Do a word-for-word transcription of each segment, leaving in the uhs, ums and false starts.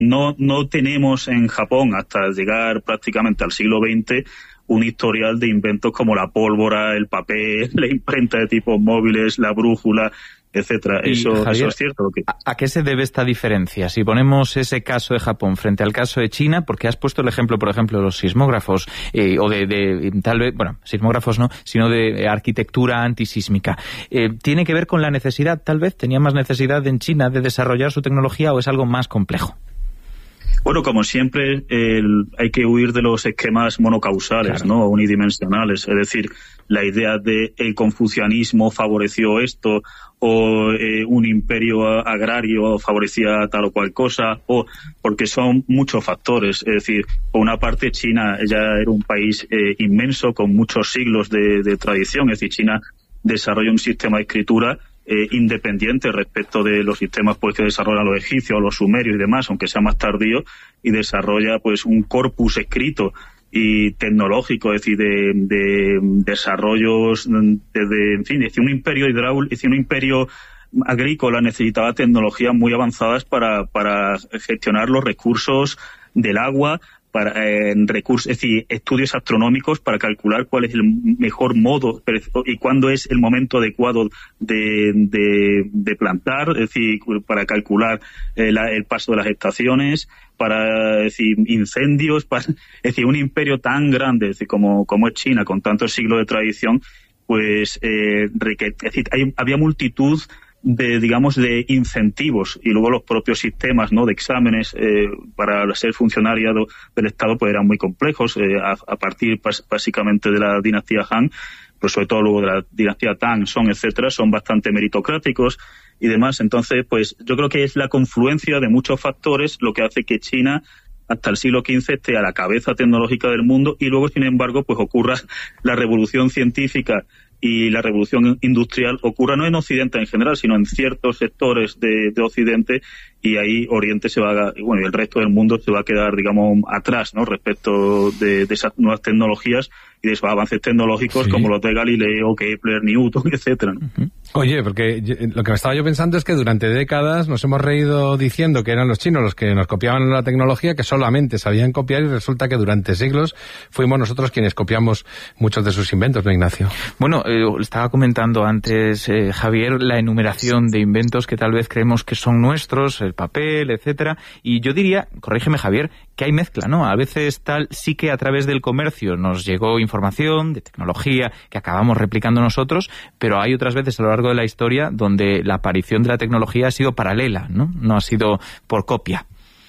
no, no tenemos en Japón, hasta llegar prácticamente al siglo veinte, un historial de inventos como la pólvora, el papel, la imprenta de tipos móviles, la brújula, etcétera. Eso, Javier, eso es cierto. ¿O qué? ¿A qué se debe esta diferencia? Si ponemos ese caso de Japón frente al caso de China, porque has puesto el ejemplo, por ejemplo, de los sismógrafos, eh, o de, de, tal vez, bueno, sismógrafos no, sino de arquitectura antisísmica. Eh, ¿Tiene que ver con la necesidad, tal vez? ¿Tenía más necesidad en China de desarrollar su tecnología o es algo más complejo? Bueno, como siempre, el, hay que huir de los esquemas monocausales, claro, ¿no? Unidimensionales. Es decir, la idea de el confucianismo favoreció esto, o eh, un imperio agrario favorecía tal o cual cosa, o porque son muchos factores. Es decir, por una parte, China ya era un país eh, inmenso, con muchos siglos de, de tradición. Es decir, China desarrolló un sistema de escritura Eh, independiente respecto de los sistemas pues que desarrollan los egipcios, los sumerios y demás, aunque sea más tardío, y desarrolla pues un corpus escrito y tecnológico, es decir, de, de desarrollos, de, de, en fin, es decir, un imperio hidráulico, es decir, un imperio agrícola necesitaba tecnologías muy avanzadas para, para gestionar los recursos del agua, para eh, recursos, es decir, estudios astronómicos para calcular cuál es el mejor modo y cuándo es el momento adecuado de, de, de plantar, es decir, para calcular eh, la, el paso de las estaciones, para es decir, incendios, para, es decir, un imperio tan grande, es decir, como, como es China, con tantos siglos de tradición, pues eh, es decir, hay, había multitud de, digamos, de incentivos, y luego los propios sistemas, ¿no?, de exámenes eh, para ser funcionario del Estado pues eran muy complejos, eh, a, a partir pas, básicamente de la dinastía Han, pero sobre todo luego de la dinastía Tang, Song, etcétera, son bastante meritocráticos y demás. Entonces, pues yo creo que es la confluencia de muchos factores lo que hace que China hasta el siglo quince esté a la cabeza tecnológica del mundo, y luego, sin embargo, pues ocurra la revolución científica y la revolución industrial ocurra no en Occidente en general, sino en ciertos sectores de, de Occidente, y ahí Oriente se va a, bueno, y el resto del mundo se va a quedar, digamos, atrás, ¿no?, respecto de, de esas nuevas tecnologías y de esos avances tecnológicos, sí, como los de Galileo, Kepler, Newton, etcétera, ¿no? Uh-huh. Oye, porque yo, lo que me estaba yo pensando es que durante décadas nos hemos reído diciendo que eran los chinos los que nos copiaban la tecnología, que solamente sabían copiar, y resulta que durante siglos fuimos nosotros quienes copiamos muchos de sus inventos, ¿no, Ignacio? Bueno, eh, estaba comentando antes, eh, Javier, la enumeración de inventos que tal vez creemos que son nuestros, el papel, etcétera, y yo diría, corrígeme, Javier, que hay mezcla, ¿no? A veces tal sí que a través del comercio nos llegó información de tecnología que acabamos replicando nosotros, pero hay otras veces a lo largo de la historia donde la aparición de la tecnología ha sido paralela, ¿no? No ha sido por copia.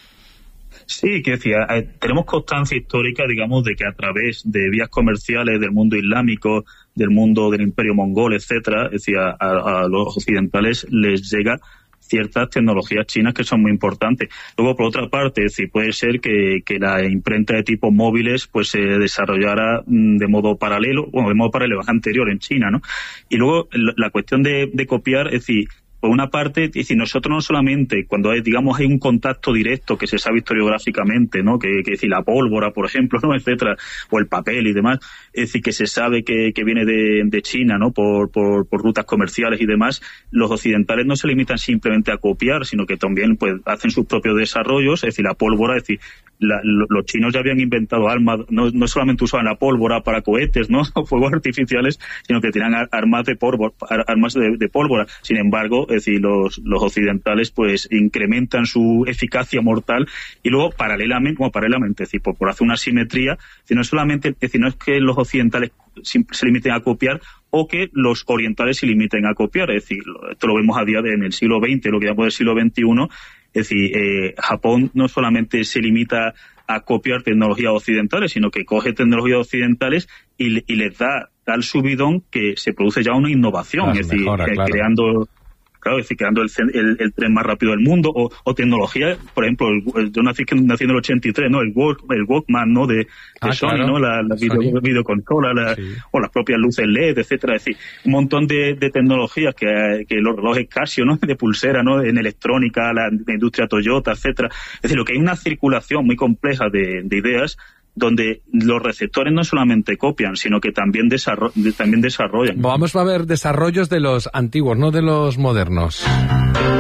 Sí, que decía, eh, tenemos constancia histórica, digamos, de que a través de vías comerciales del mundo islámico, del mundo del imperio mongol, etcétera, es decir, a, a los occidentales les llega ciertas tecnologías chinas que son muy importantes. Luego, por otra parte, es decir, puede ser que, que la imprenta de tipos móviles pues se desarrollara de modo paralelo, bueno, de modo paralelo, anterior en China, ¿no? Y luego la, la cuestión de, de copiar, es decir, por una parte, es decir, nosotros no solamente cuando hay, digamos, hay un contacto directo que se sabe historiográficamente, ¿no?, que, que decir, la pólvora, por ejemplo, ¿no?, etcétera, o el papel y demás, es decir, que se sabe que, que viene de, de China, ¿no?, por, por, por rutas comerciales y demás. Los occidentales no se limitan simplemente a copiar, sino que también, pues, hacen sus propios desarrollos, es decir, la pólvora, es decir, la, los chinos ya habían inventado armas, no, no solamente usaban la pólvora para cohetes, ¿no?, o fuegos artificiales, sino que tenían armas de pólvora, armas de, de pólvora. Sin embargo, es decir, los, los occidentales pues incrementan su eficacia mortal, y luego paralelamente, como paralelamente, es decir, por, por hacer una simetría, sino solamente, es decir, no es que los occidentales se limiten a copiar o que los orientales se limiten a copiar, es decir, esto lo vemos a día de en el siglo veinte, lo que llamamos el siglo veintiuno, es decir, eh, Japón no solamente se limita a copiar tecnologías occidentales, sino que coge tecnologías occidentales y, y les da tal subidón que se produce ya una innovación, claro, es decir, mejora, eh, claro. creando... Claro, es decir, creando el, el, el tren más rápido del mundo, o, o tecnología, por ejemplo, el, el, yo nací, nací en el ochenta y tres, ¿no? El, Walk, el Walkman, ¿no? De, de ah, Sony, claro. ¿no? La, la video, videoconsola, la, sí. o las propias luces L E D, etcétera. Es decir, un montón de, de tecnologías que, que los relojes Casio, ¿no? De pulsera, ¿no? En electrónica, la, la industria Toyota, etcétera. Es decir, lo que hay una circulación muy compleja de, de ideas, donde los receptores no solamente copian, sino que también, desarro también desarrollan. Vamos a ver desarrollos de los antiguos, no de los modernos.